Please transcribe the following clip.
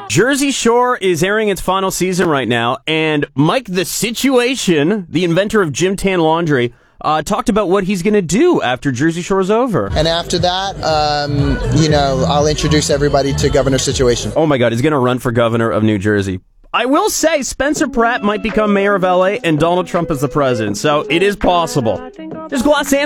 Jersey Shore is airing its final season right now, and Mike the Situation, the inventor of Gym Tan Laundry, talked about what he's going to do after Jersey Shore's over. And after that, I'll introduce everybody to Governor Situation. Oh my God, he's going to run for governor of New Jersey. I will say Spencer Pratt might become mayor of LA and Donald Trump is the president, so it is possible. There's Los Angeles.